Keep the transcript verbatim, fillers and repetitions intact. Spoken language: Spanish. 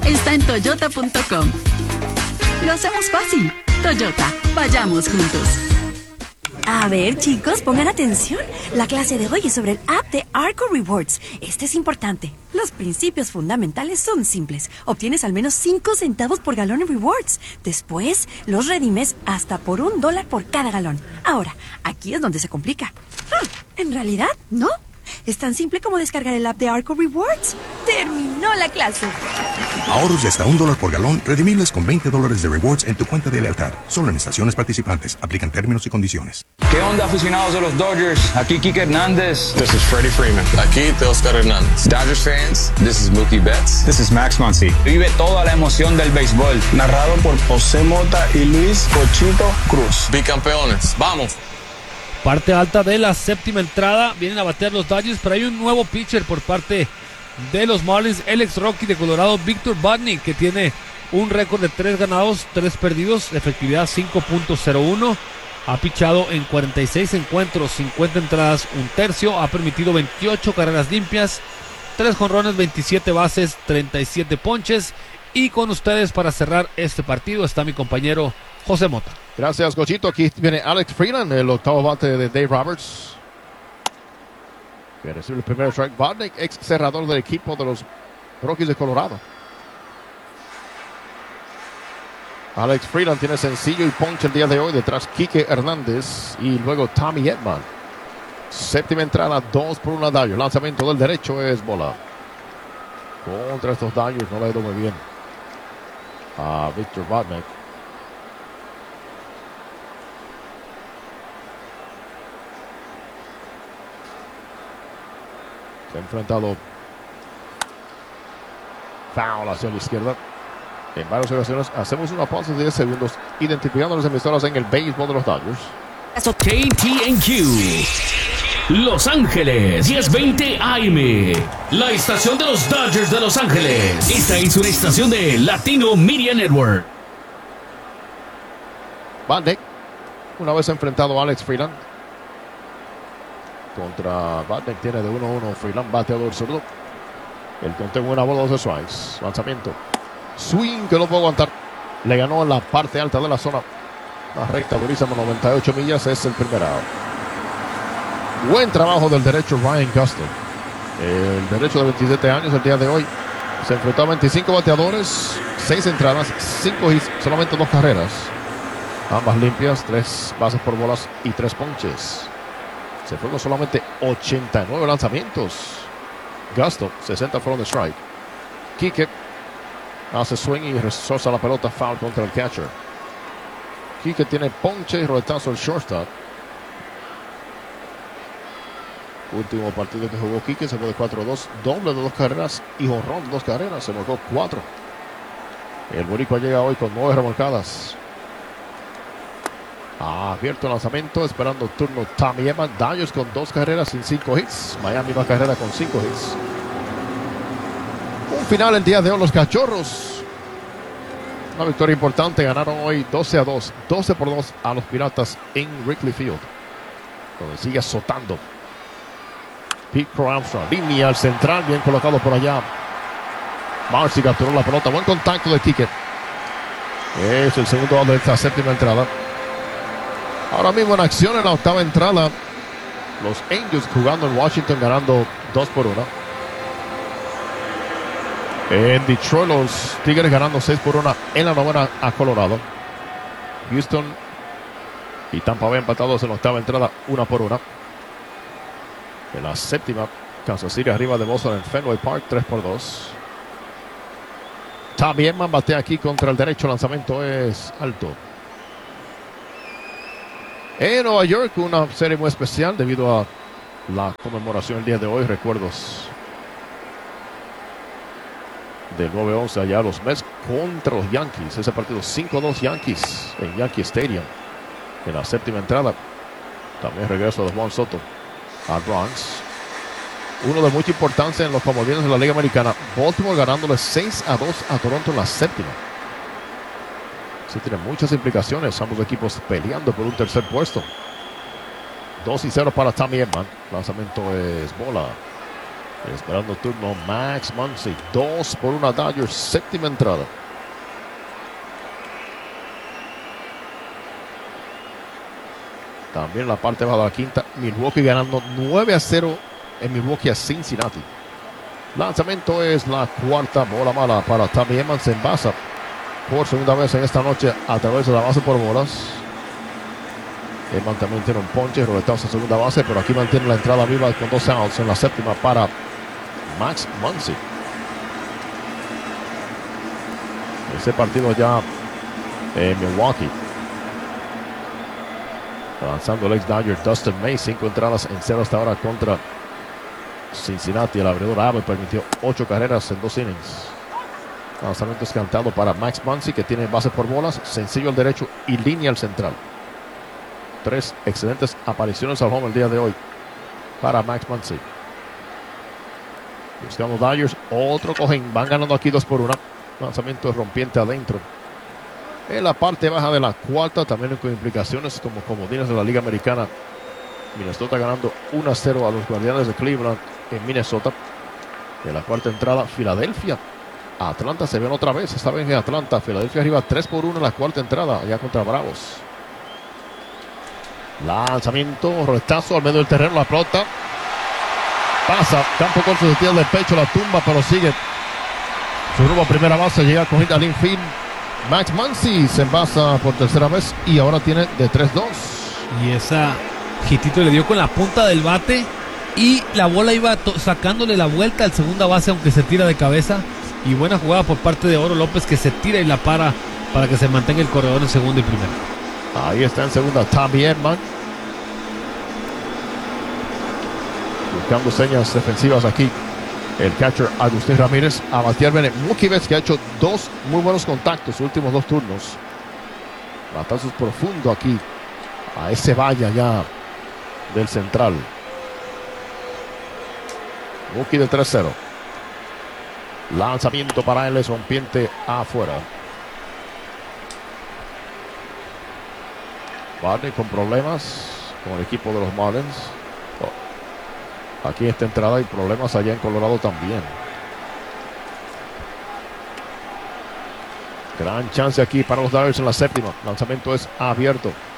está en toyota punto com. Lo hacemos fácil. Toyota, vayamos juntos. A ver, chicos, pongan atención. La clase de hoy es sobre el app de Arco Rewards. Este es importante. Los principios fundamentales son simples. Obtienes al menos cinco centavos por galón en rewards. Después, los redimes hasta por un dólar por cada galón. Ahora, aquí es donde se complica. Hmm, en realidad, no. Es tan simple como descargar el app de Arco Rewards. ¡Terminó la clase! Ahorros de hasta un dólar por galón, redimibles con veinte dólares de rewards en tu cuenta de lealtad. Solo en estaciones participantes. Aplican términos y condiciones. ¿Qué onda, aficionados de los Dodgers? Aquí Kike Hernández. This is Freddie Freeman. Aquí Teoscar Hernández. Dodgers fans, this is Mookie Betts. This is Max Muncy. Vive toda la emoción del béisbol. Narrado por José Mota y Luis Cochito Cruz. Bicampeones. ¡Vamos! Parte alta de la séptima entrada. Vienen a batear los Dodgers, pero hay un nuevo pitcher por parte de los Marlins, el ex Rocky de Colorado, Victor Budnick, que tiene un récord de tres ganados, tres perdidos, efectividad cinco punto cero uno. Ha pichado en cuarenta y seis encuentros, cincuenta entradas, un tercio. Ha permitido veintiocho carreras limpias, tres jonrones, veintisiete bases, treinta y siete ponches. Y con ustedes para cerrar este partido está mi compañero José Mota. Gracias, Cochito. Aquí viene Alex Freeland, el octavo bate de Dave Roberts. Que recibe el primer strike. Budnick, ex cerrador del equipo de los Rockies de Colorado. Alex Freeland tiene sencillo y ponche el día de hoy. Detrás Kike Hernández y luego Tommy Edman. Séptima entrada, dos por una Dodgers. Lanzamiento del derecho es bola. Contra estos Dodgers no le ha ido muy bien a Victor Budnick. Se ha enfrentado foul hacia la izquierda. En varias ocasiones hacemos una pausa de diez segundos identificando las emisoras en el béisbol de los Dodgers. K T N Q Los Ángeles diez veinte A M, la estación de los Dodgers de Los Ángeles. Esta es una estación de Latino Media Network. Budnick, una vez enfrentado a Alex Freeland. Contra Budnick tiene de uno a uno Freeland, bateador zurdo. El conteo en una bola, dos strikes. Lanzamiento. Swing que no puede aguantar. Le ganó en la parte alta de la zona. La recta durísima, noventa y ocho millas, es el primer out. Buen trabajo del derecho Ryan Gusto. El derecho de veintisiete años el día de hoy. Se enfrentó a veinticinco bateadores, seis entradas, cinco hits, solamente dos carreras. Ambas limpias, tres bases por bolas y tres ponches. Se fueron solamente ochenta y nueve lanzamientos. Gusto, sesenta fueron de strike. Kike hace swing y resorza la pelota, foul contra el catcher. Kike tiene ponche y roletazo al shortstop. Último partido que jugó Kike, se fue de cuatro a dos, doble de dos carreras y jonrón de dos carreras, se marcó cuatro. El boricua llega hoy con nueve remolcadas. Ah, abierto el lanzamiento, esperando el turno Tommy Edman. Dodgers con dos carreras sin cinco hits. Miami va carrera con cinco hits. Un final el día de hoy, los Cachorros. Una victoria importante, ganaron hoy doce a dos, doce por dos a los Piratas en Wrigley Field, donde sigue azotando Pete Crow Armstrong. Línea al central, bien colocado por allá. Marcy capturó la pelota, buen contacto de Kike. Es el segundo out de esta séptima entrada. Ahora mismo en acción en la octava entrada, los Angels jugando en Washington, ganando dos por uno. En Detroit, los Tigres ganando seis por uno en la novena a Colorado. Houston y Tampa Bay empatados en la octava entrada, una por una. En la séptima, Kansas City arriba de Boston en Fenway Park, tres por dos. Tommy Edman batea aquí contra el derecho, lanzamiento es alto. En Nueva York, una serie muy especial debido a la conmemoración el día de hoy. Recuerdos del nueve once allá, los Mets contra los Yankees. Ese partido cinco a dos Yankees en Yankee Stadium. En la séptima entrada, también regreso de Juan Soto al Bronx. Uno de mucha importancia en los comodines de la Liga Americana. Baltimore ganándole seis a dos a Toronto en la séptima. Sí, tiene muchas implicaciones. Ambos equipos peleando por un tercer puesto. dos y cero para Tommy Edman. Lanzamiento es bola. Esperando turno Max Muncy. Dos por una Dodgers. Séptima entrada. También en la parte baja de la quinta. Milwaukee ganando nueve a cero en Milwaukee a Cincinnati. Lanzamiento es la cuarta bola mala para Tommy Edman. Se envasa por segunda vez en esta noche a través de la base por bolas. Edman también tiene un ponche, roletazo a segunda base, pero aquí mantiene la entrada viva con dos outs en la séptima para Max Muncy. Ese partido ya en Milwaukee. Avanzando el ex Dodger Dustin May, cinco entradas en cero hasta ahora contra Cincinnati. El abridor Abbott permitió ocho carreras en dos innings. Lanzamiento es cantado para Max Muncy, que tiene base por bolas, sencillo al derecho y línea al central. Tres excelentes apariciones al home el día de hoy para Max Muncy. Buscando Dodgers, otro cojín, van ganando aquí dos por una. Lanzamiento rompiente adentro. En la parte baja de la cuarta, también con implicaciones como comodines de la Liga Americana. Minnesota ganando uno a cero a los Guardianes de Cleveland en Minnesota. En la cuarta entrada, Filadelfia. Atlanta se ven otra vez, esta vez en Atlanta. Filadelfia arriba tres por uno en la cuarta entrada, allá contra Bravos. Lanzamiento, retazo al medio del terreno, la pelota pasa, campo corto, se tira del pecho, la tumba, pero sigue su rumbo a primera base, llega con hit al infield. Max Muncy se envasa por tercera vez y ahora tiene de tres dos. Y esa hitito le dio con la punta del bate y la bola iba sacándole la vuelta al segunda base, aunque se tira de cabeza. Y buena jugada por parte de Oro López, que se tira y la para para que se mantenga el corredor en segunda y primera. Ahí está en segunda Tommy Edman. Buscando señas defensivas aquí el catcher Agustín Ramírez. A batear viene Mookie Betts, que ha hecho dos muy buenos contactos sus últimos dos turnos. Batazos profundo aquí a ese valla ya del central. Mookie de tres cero. Lanzamiento para él, es rompiente afuera. Barney con problemas con el equipo de los Marlins. Aquí en esta entrada hay problemas allá en Colorado también. Gran chance aquí para los Dodgers en la séptima. Lanzamiento es abierto.